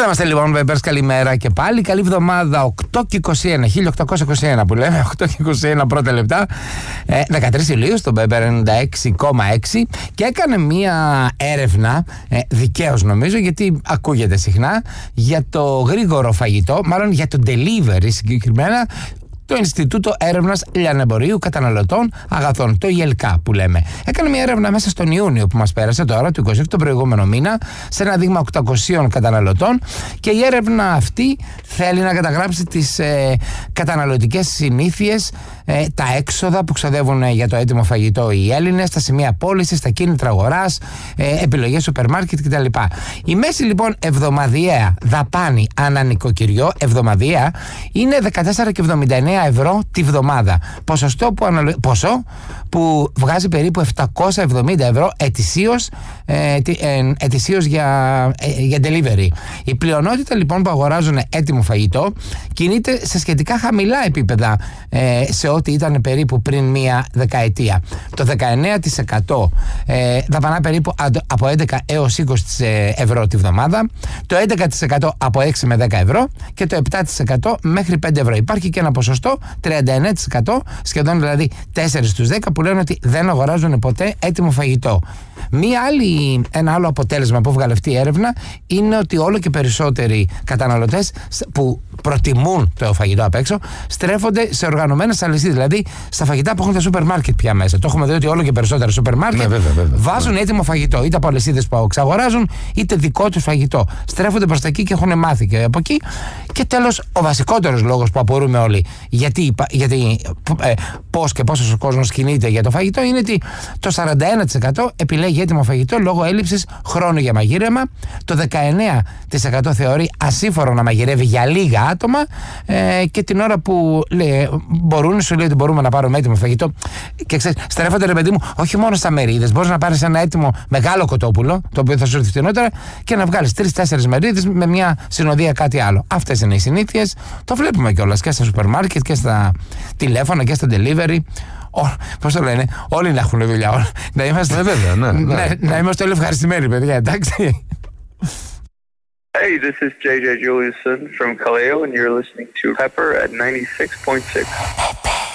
Εδώ είμαστε λοιπόν, Βέμπερς, καλημέρα και πάλι. Καλή εβδομάδα, 8 και 21, 1821 που λέμε, 8 και 21 πρώτα λεπτά, 13 Ιουλίου στο Βέμπερ 96,6 και έκανε μία έρευνα, δικαίως νομίζω, γιατί ακούγεται συχνά, για το γρήγορο φαγητό, μάλλον για το delivery συγκεκριμένα, το Ινστιτούτο Έρευνας Λιανεμπορίου Καταναλωτών Αγαθών, το ΙΕΛΚΑ που λέμε. Έκανε μια έρευνα μέσα στον Ιούνιο που μας πέρασε τώρα, του 26, τον προηγούμενο μήνα, σε ένα δείγμα 800 καταναλωτών, και η έρευνα αυτή θέλει να καταγράψει τις καταναλωτικές συνήθειες, τα έξοδα που ξοδεύουν για το έτοιμο φαγητό οι Έλληνες, τα σημεία πώλησης, τα κίνητρα αγοράς, επιλογές σούπερ μάρκετ κτλ. Η μέση λοιπόν εβδομαδιαία δαπάνη ανά νοικοκυριό, εβδομαδιαία, είναι 14,79 ευρώ τη βδομάδα. Ποσό που βγάζει περίπου 770 ευρώ ετησίως για delivery. Η πλειονότητα λοιπόν που αγοράζουν έτοιμο φαγητό κινείται σε σχετικά χαμηλά επίπεδα σε ό,τι ήταν περίπου πριν μία δεκαετία. Το 19% δαπανά περίπου από 11 έως 20 ευρώ τη βδομάδα, το 11% από 6 με 10 ευρώ και το 7% μέχρι 5 ευρώ. Υπάρχει και ένα ποσοστό 39%, σχεδόν δηλαδή 4 στους 10, που λένε ότι δεν αγοράζουν ποτέ έτοιμο φαγητό. Ένα άλλο αποτέλεσμα που βγάλε αυτή η έρευνα είναι ότι όλο και περισσότεροι καταναλωτές που προτιμούν το φαγητό απ' έξω στρέφονται σε οργανωμένες αλυσίδες, δηλαδή στα φαγητά που έχουν τα σούπερ μάρκετ πια μέσα. Το έχουμε δει ότι όλο και περισσότερα σούπερ μάρκετ βάζουν έτοιμο φαγητό, είτε από αλυσίδες που εξαγοράζουν, είτε δικό τους φαγητό. Στρέφονται προς τα εκεί και έχουν μάθει και από εκεί. Και τέλος, ο βασικότερος λόγος που απορούμε όλοι γιατί πώς και πόσος ο κόσμος κινείται για το φαγητό είναι ότι το 41% επιλέγει έτοιμο φαγητό λόγω έλλειψης χρόνου για μαγείρεμα, το 19% θεωρεί ασύμφορο να μαγειρεύει για λίγα άτομα, και την ώρα που σου λέει ότι μπορούμε να πάρουμε έτοιμο φαγητό, και ξέρεις, στρέφονται, ρε παιδί μου, όχι μόνο στα μερίδες. Μπορείς να πάρεις ένα έτοιμο μεγάλο κοτόπουλο, το οποίο θα σου έρθει φτηνότερα, και να βγάλεις 3-4 μερίδες με μια συνοδεία κάτι άλλο. Αυτές είναι οι συνήθειες. Το βλέπουμε κιόλας και στα σούπερ μάρκετ και στα τηλέφωνα και στα delivery. Πώς το λένε, όλοι να έχουν δουλειά. Να είμαστε, να είμαστε όλοι ευχαριστημένοι, παιδιά, εντάξει. Hey, this is JJ Juliuson from Kaleo, and you're listening to Pepper at 96.6.